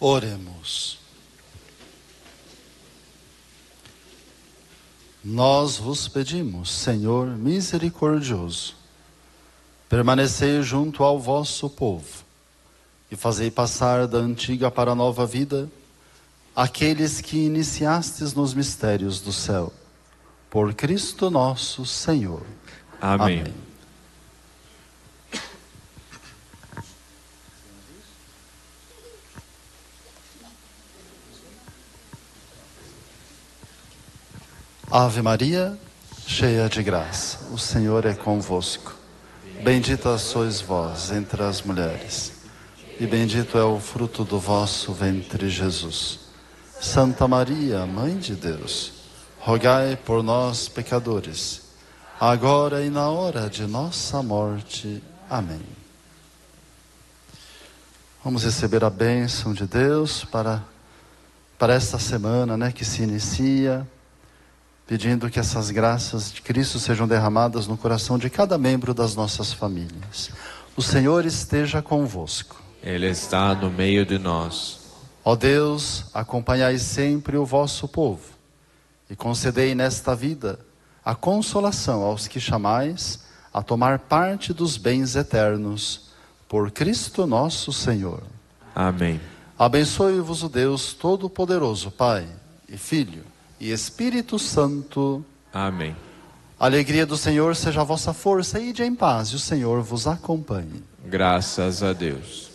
Oremos. Nós vos pedimos, Senhor misericordioso, permanecei junto ao vosso povo e fazei passar da antiga para a nova vida aqueles que iniciastes nos mistérios do céu. Por Cristo nosso Senhor. Amém. Amém. Ave Maria, cheia de graça, o Senhor é convosco. Bendita sois vós entre as mulheres, e bendito é o fruto do vosso ventre, Jesus. Santa Maria, Mãe de Deus, rogai por nós, pecadores, agora e na hora de nossa morte. Amém. Vamos receber a bênção de Deus para esta semana, que se inicia, pedindo que essas graças de Cristo sejam derramadas no coração de cada membro das nossas famílias. O Senhor esteja convosco. Ele está no meio de nós. Ó Deus, acompanhai sempre o vosso povo e concedei nesta vida a consolação aos que chamais a tomar parte dos bens eternos. Por Cristo nosso Senhor. Amém. Abençoe-vos o Deus Todo-Poderoso, Pai e Filho e Espírito Santo. Amém. A alegria do Senhor seja a vossa força, ide em paz e o Senhor vos acompanhe. Graças a Deus.